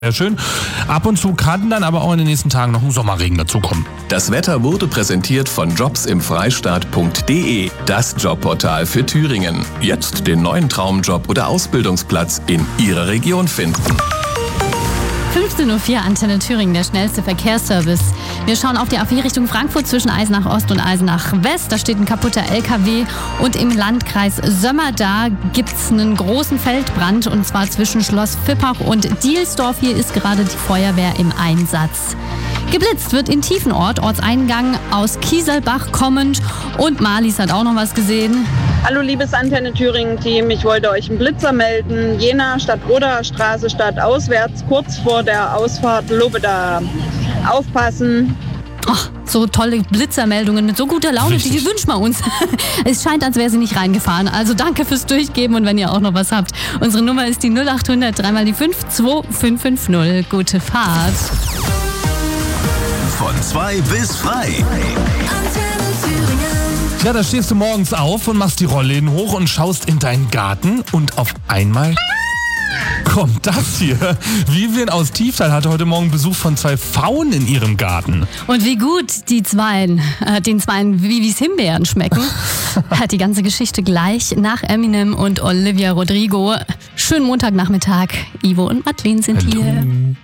Sehr schön. Ab und zu kann dann aber auch in den nächsten Tagen noch ein Sommerregen dazukommen. Das Wetter wurde präsentiert von jobsimfreistaat.de, das Jobportal für Thüringen. Jetzt den neuen Traumjob oder Ausbildungsplatz in Ihrer Region finden. 15.04 Uhr, Antenne Thüringen, der schnellste Verkehrsservice. Wir schauen auf die A4 Richtung Frankfurt zwischen Eisenach Ost und Eisenach West. Da steht ein kaputter LKW. Und im Landkreis Sömmerda gibt es einen großen Feldbrand. Und zwar zwischen Schloss Vippach und Dielsdorf. Hier ist gerade die Feuerwehr im Einsatz. Geblitzt wird in Tiefenort, Ortseingang aus Kieselbach kommend. Und Marlies hat auch noch was gesehen. Hallo liebes Antenne Thüringen-Team, ich wollte euch einen Blitzer melden. Jena Stadt-Roder Straße stadtauswärts, kurz vor der Ausfahrt Lobeda. Aufpassen. Ach, so tolle Blitzermeldungen mit so guter Laune, die wünschen wir uns. Es scheint, als wäre sie nicht reingefahren. Also danke fürs Durchgeben und wenn ihr auch noch was habt. Unsere Nummer ist die 0800 3 mal die 5 2550. Gute Fahrt. Von 2 bis frei. Ja, da stehst du morgens auf und machst die Rollläden hoch und schaust in deinen Garten und auf einmal kommt das hier. Vivian aus Tieftal hatte heute Morgen Besuch von 2 Pfauen in ihrem Garten. Und wie gut den zweien Vivis Himbeeren schmecken, hat die ganze Geschichte gleich nach Eminem und Olivia Rodrigo. Schönen Montagnachmittag. Ivo und Madeleine sind hier.